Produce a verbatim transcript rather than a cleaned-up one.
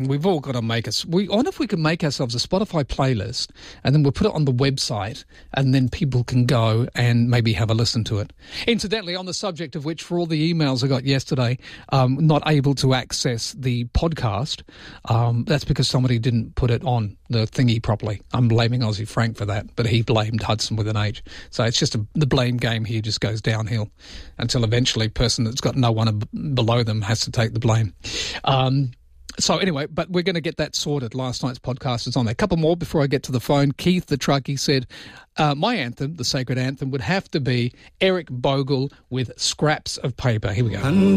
we've all got to make us. We I wonder if we could make ourselves a Spotify playlist, and then we'll put it on the website, and then people can go and maybe have a listen to it. Incidentally, on the subject of which, for all the emails I got yesterday, um, not able to access the podcast, um, that's because somebody didn't put it on the thingy properly. I'm blaming Aussie Frank for that, but he blamed Hudson with an H. So it's just a, the blame game here just goes downhill until eventually a person that's got no one ab- below them has to take the blame. Um, so anyway, but we're going to get that sorted. Last night's podcast is on there. A couple more before I get to the phone. Keith, the truckie, said, uh, my anthem, the sacred anthem, would have to be Eric Bogle with Scraps of Paper. Here we go.